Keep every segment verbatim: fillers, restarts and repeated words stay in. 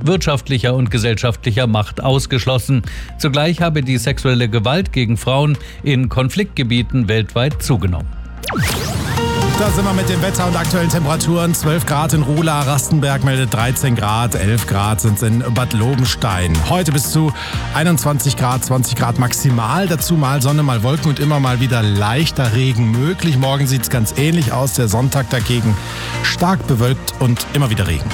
wirtschaftlicher und gesellschaftlicher Macht ausgeschlossen. Zugleich habe die sexuelle Gewalt gegen Frauen in Konfliktgebieten weltweit zugenommen. Da sind wir mit dem Wetter und aktuellen Temperaturen. zwölf Grad in Ruhla, Rastenberg meldet dreizehn Grad, elf Grad sind es in Bad Lobenstein. Heute bis zu einundzwanzig Grad, zwanzig Grad maximal. Dazu mal Sonne, mal Wolken und immer mal wieder leichter Regen möglich. Morgen sieht es ganz ähnlich aus. Der Sonntag dagegen stark bewölkt und immer wieder Regen.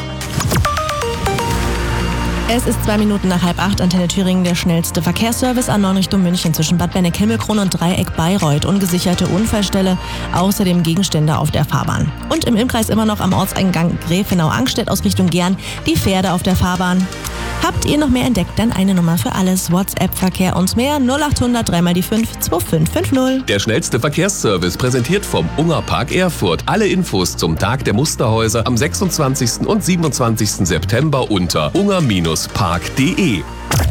Es ist zwei Minuten nach halb acht. Antenne Thüringen, der schnellste Verkehrsservice A neun Richtung München zwischen Bad Benneck-Himmelkron und Dreieck Bayreuth. Ungesicherte Unfallstelle, außerdem Gegenstände auf der Fahrbahn. Und im Ilmkreis immer noch am Ortseingang Gräfenau-Angstedt aus Richtung Gern die Pferde auf der Fahrbahn. Habt ihr noch mehr entdeckt? Dann eine Nummer für alles. WhatsApp-Verkehr und mehr null acht hundert drei mal die fünf zwei fünf fünf null. Der schnellste Verkehrsservice präsentiert vom Ungerpark Erfurt. Alle Infos zum Tag der Musterhäuser am sechsundzwanzigsten und siebenundzwanzigsten September unter unger Bindestrich park punkt de.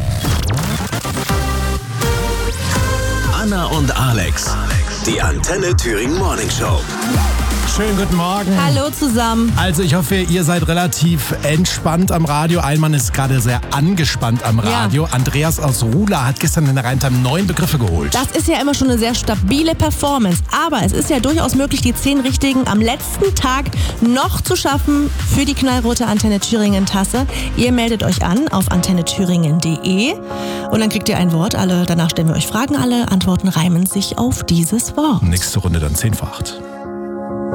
Anna und Alex, die Antenne Thüringen Morning Show. Schönen guten Morgen. Hallo zusammen. Also ich hoffe, ihr seid relativ entspannt am Radio. Ein Mann ist gerade sehr angespannt am Radio. Ja. Andreas aus Ruhla hat gestern in der Rheintal neun Begriffe geholt. Das ist ja immer schon eine sehr stabile Performance. Aber es ist ja durchaus möglich, die zehn Richtigen am letzten Tag noch zu schaffen für die knallrote Antenne Thüringen Tasse. Ihr meldet euch an auf antenne thüringen punkt de und dann kriegt ihr ein Wort. Alle, danach stellen wir euch Fragen. Alle Antworten reimen sich auf dieses Wort. Nächste Runde dann zehn vor acht.